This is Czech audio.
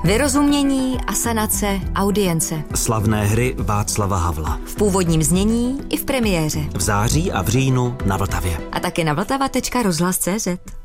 Vyrozumění, asanace, audience. Slavné hry Václava Havla. V původním znění i v premiéře. V září a v říjnu na Vltavě. A taky na vltava.rozhlas.cz.